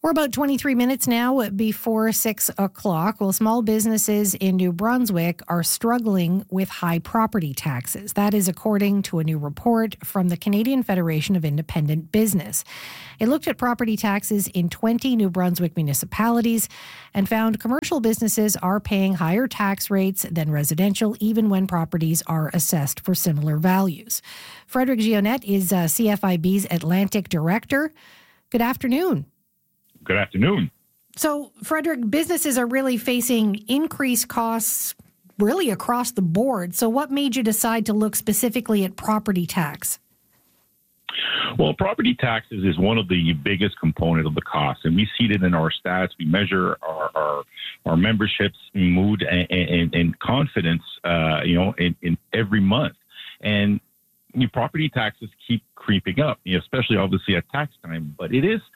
We're about 23 minutes now before 6 o'clock. Well, small businesses in New Brunswick are struggling with high property taxes. That is according to a new report from the Canadian Federation of Independent Business. It looked at property taxes in 20 New Brunswick municipalities and found commercial businesses are paying higher tax rates than residential, even when properties are assessed for similar values. Frederic Gionnet is CFIB's Atlantic Director. Good afternoon. Good afternoon. So, Frederic, businesses are really facing increased costs really across the board. So what made you decide to look specifically at property tax? Well, property taxes is one of the biggest component of the cost, and we see it in our stats. We measure our memberships, mood, and confidence, in every month. And property taxes keep creeping up, especially obviously at tax time. But it is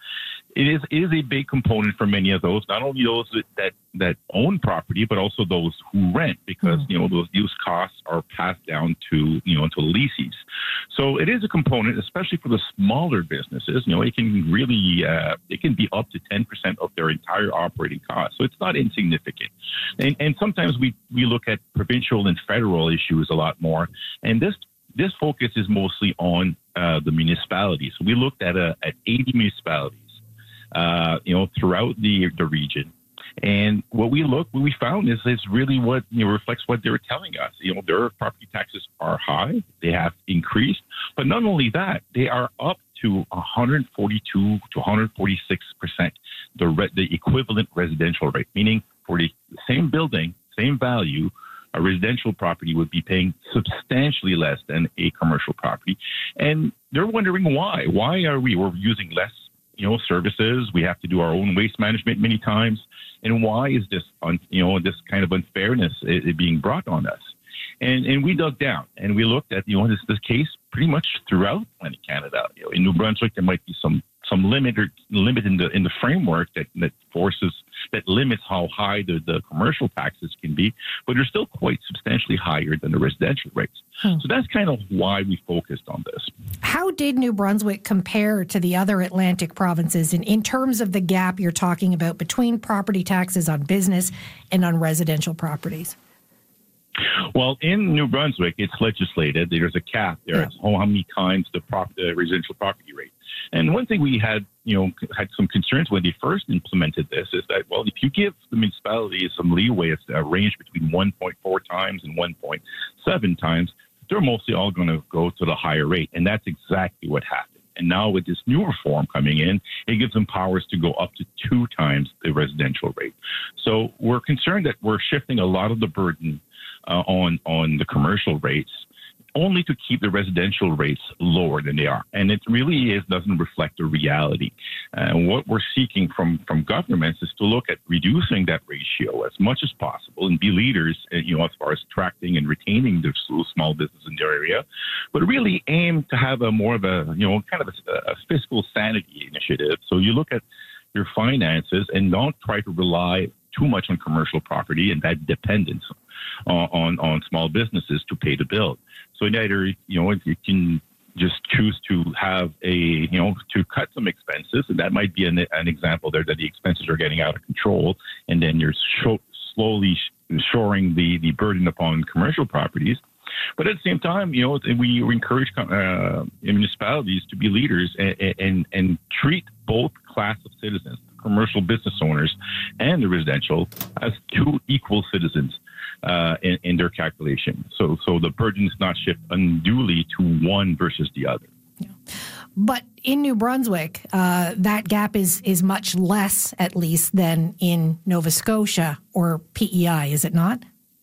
a big component for many of those, not only those that own property, but also those who rent, because those costs are passed down to leases. So it is a component, especially for the smaller businesses. It can really it can be up to 10% of their entire operating cost. So it's not insignificant. And sometimes we look at provincial and federal issues a lot more, and this focus is mostly on the municipalities. So we looked at 80 municipalities, throughout the region. And what we found is really what reflects what they were telling us. Their property taxes are high; they have increased, but not only that, they are up to 142 to 146%, the equivalent residential rate. Meaning, for the same building, same value, a residential property would be paying substantially less than a commercial property. And they're wondering why. Why are we're using less, services? We have to do our own waste management many times. And why is this, this kind of unfairness being brought on us? And we dug down and we looked at, this case pretty much throughout Atlantic Canada. In New Brunswick, there might be some limit in the framework that limits how high the commercial taxes can be, but they're still quite substantially higher than the residential rates. So that's kind of why we focused on this. How did New Brunswick compare to the other Atlantic provinces in terms of the gap you're talking about between property taxes on business and on residential properties? Well, in New Brunswick, it's legislated. There's a cap there. It's how many times the residential property rate. And one thing we had some concerns when they first implemented this is that, well, if you give the municipalities some leeway, it's a range between 1.4 times and 1.7 times, they're mostly all going to go to the higher rate. And that's exactly what happened. And now with this new reform coming in, it gives them powers to go up to 2 times the residential rate. So we're concerned that we're shifting a lot of the burden on the commercial rates, only to keep the residential rates lower than they are. And it really doesn't reflect the reality. What we're seeking from governments is to look at reducing that ratio as much as possible and be leaders, as far as attracting and retaining the small business in their area, but really aim to have a more of a, kind of a fiscal sanity initiative. So you look at your finances and don't try to rely too much on commercial property and that dependence on small businesses to pay the bill. So either, you can just choose to have to cut some expenses, and that might be an example there that the expenses are getting out of control, and then you're slowly shoring the burden upon commercial properties. But at the same time, we encourage municipalities to be leaders and treat both class of citizens, commercial business owners and the residential, as 2 equal citizens in their calculation. So the burden is not shifted unduly to one versus the other. Yeah. But in New Brunswick, that gap is much less, at least, than in Nova Scotia or PEI, is it not?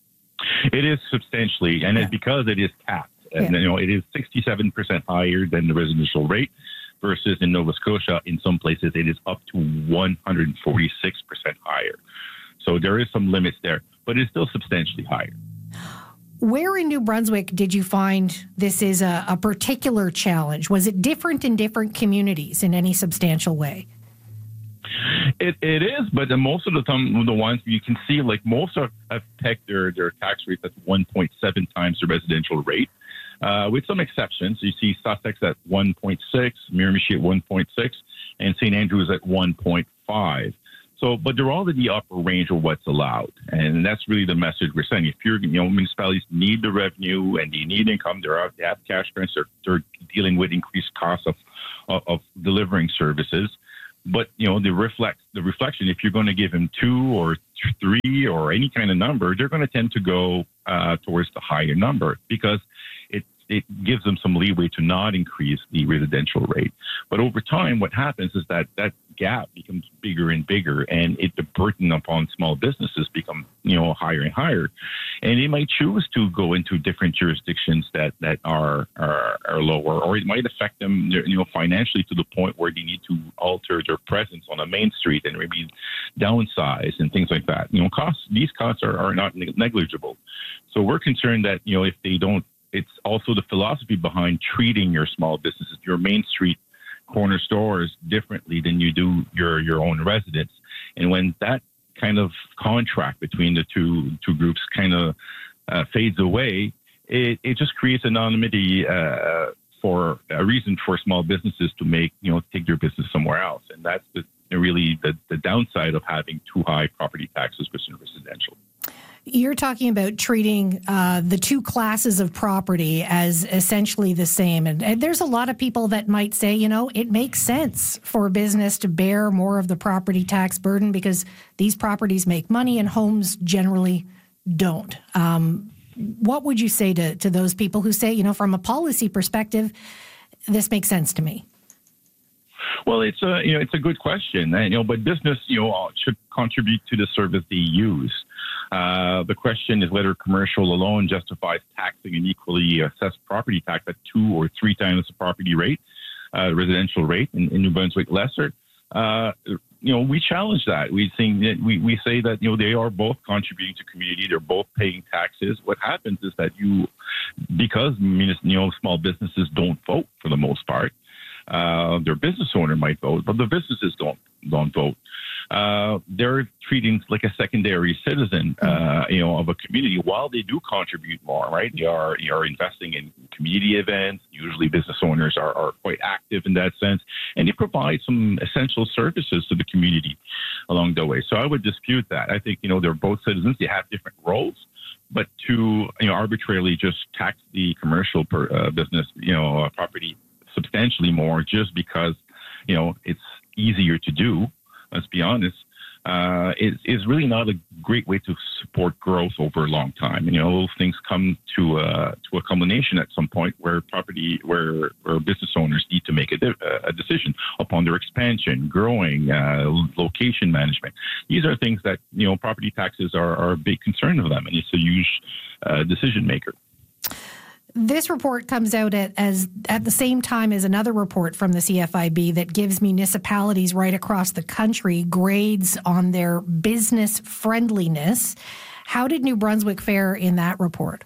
It is substantially, and it's because it is capped. And, it is 67% higher than the residential rate, versus in Nova Scotia, in some places, it is up to 146% higher. So there is some limits there, but it's still substantially higher. Where in New Brunswick did you find this is a particular challenge? Was it different in different communities in any substantial way? It is, but most of the time, the ones you can see, like most have pegged their tax rate at 1.7 times the residential rate. with some exceptions. You see Sussex at 1.6, Miramichi at 1.6, and St. Andrews at 1.5. So, but they're all in the upper range of what's allowed, and that's really the message we're sending. If municipalities need the revenue and they need income, they have cash grants, they're dealing with increased costs of delivering services. But the reflection, if you're going to give them 2 or 3 or any kind of number, they're going to tend to go towards the higher number because it gives them some leeway to not increase the residential rate. But over time, what happens is that gap becomes bigger and bigger, and the burden upon small businesses become higher and higher, and they might choose to go into different jurisdictions that are lower, or it might affect them financially to the point where they need to alter their presence on a main street and maybe downsize and things like that. These costs are not negligible. So we're concerned that if they don't. It's also the philosophy behind treating your small businesses, your main street corner stores, differently than you do your own residents. And when that kind of contract between the two groups kind of fades away, it just creates anonymity for a reason for small businesses to take their business somewhere else. And that's really the downside of having too high property taxes within residential. You're talking about treating the two classes of property as essentially the same. And there's a lot of people that might say, it makes sense for business to bear more of the property tax burden because these properties make money and homes generally don't. What would you say to those people who say, from a policy perspective, this makes sense to me? Well, it's a good question, but business, should contribute to the service they use. The question is whether commercial alone justifies taxing an equally assessed property tax at 2 or 3 times the property rate, residential rate in New Brunswick lesser. We challenge that. We say that they are both contributing to community. They're both paying taxes. What happens is that because small businesses don't vote for the most part. Their business owner might vote, but the businesses don't vote. They're treating like a secondary citizen, of a community while they do contribute more, right? They are investing in community events. Usually business owners are quite active in that sense, and they provide some essential services to the community along the way. So I would dispute that. I think, they're both citizens. They have different roles. But to, arbitrarily just tax the commercial business, property substantially more just because, it's easier to do, let's be honest, is really not a great way to support growth over a long time. Those things come to a culmination at some point where business owners need to make a decision upon their expansion, growing, location management. These are things that, property taxes are a big concern of them, and it's a huge decision maker. This report comes out at the same time as another report from the CFIB that gives municipalities right across the country grades on their business friendliness. How did New Brunswick fare in that report?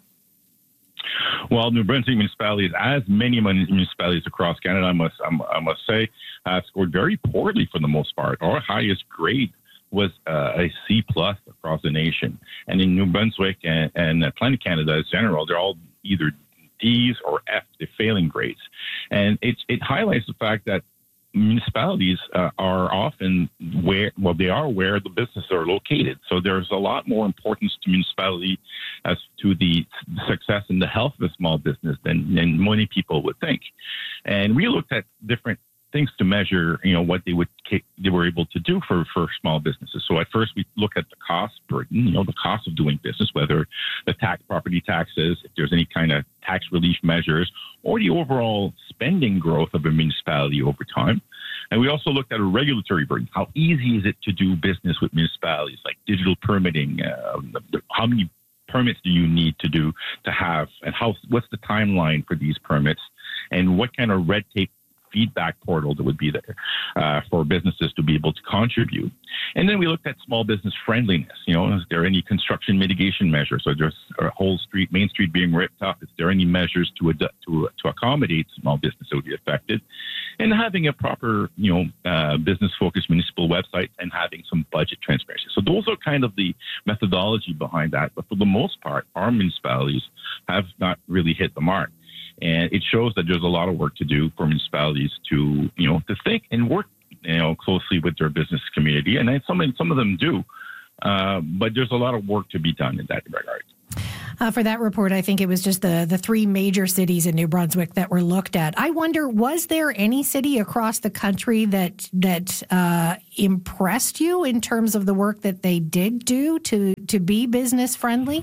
Well, New Brunswick municipalities, as many municipalities across Canada, I must say, scored very poorly for the most part. Our highest grade was a C+ across the nation. And in New Brunswick and Atlantic Canada in general, they're all either D's or F, the failing grades. And it highlights the fact that municipalities are often where the businesses are located. So there's a lot more importance to municipality as to the success and the health of a small business than many people would think. And we looked at different things to measure, what they were able to do for small businesses. So at first we look at the cost burden, the cost of doing business, whether the property taxes, if there's any kind of tax relief measures, or the overall spending growth of a municipality over time. And we also looked at a regulatory burden. How easy is it to do business with municipalities, like digital permitting? How many permits do you need to have, and what's the timeline for these permits, and what kind of red tape feedback portal that would be there for businesses to be able to contribute. And then we looked at small business friendliness. Is there any construction mitigation measures? So there's a whole main street being ripped up. Is there any measures to accommodate small business that would be affected? And having a proper, business-focused municipal website and having some budget transparency. So those are kind of the methodology behind that. But for the most part, our municipalities have not really hit the mark. And it shows that there's a lot of work to do for municipalities to think and work, closely with their business community. And some of them do. But there's a lot of work to be done in that regard. For that report, I think it was just the three major cities in New Brunswick that were looked at. I wonder, was there any city across the country that impressed you in terms of the work that they did do to be business friendly?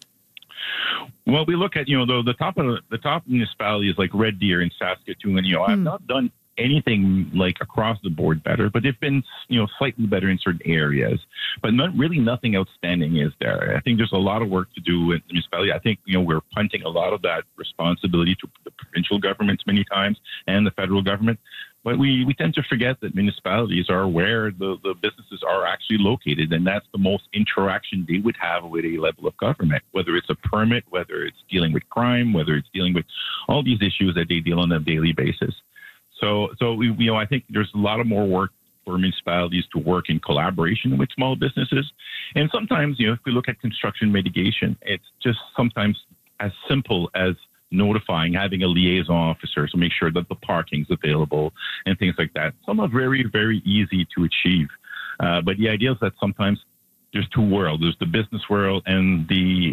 Well, we look at the top municipalities like Red Deer and Saskatoon. I've not done anything like across the board better, but they've been slightly better in certain areas, but nothing outstanding is there. I think there's a lot of work to do with the municipality. I think we're punting a lot of that responsibility to the provincial governments many times and the federal government, but we tend to forget that municipalities are where the businesses are actually located, and that's the most interaction they would have with a level of government, whether it's a permit, whether it's dealing with crime, whether it's dealing with all these issues that they deal on a daily basis. So I think there's a lot of more work for municipalities to work in collaboration with small businesses. And sometimes, if we look at construction mitigation, it's just sometimes as simple as notifying, having a liaison officer to make sure that the parking's available and things like that. Some are very, very easy to achieve. But the idea is that sometimes there's two worlds. There's the business world and the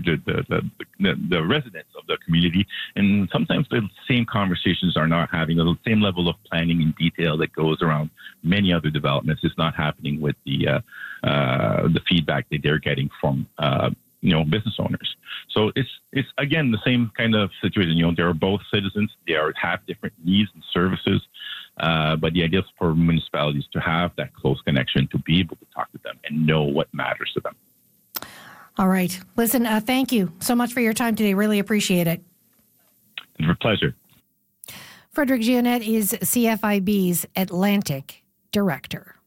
residents of the community. And sometimes the same conversations are not having the same level of planning and detail that goes around many other developments. It's not happening with the feedback that they're getting from business owners. So it's again the same kind of situation. They are both citizens. They have different needs and services. But the idea is for municipalities to have that close connection, to be able to talk to them and know what matters to them. All right. Listen, thank you so much for your time today. Really appreciate it. It's a pleasure. Frederic Gionnet is CFIB's Atlantic Director.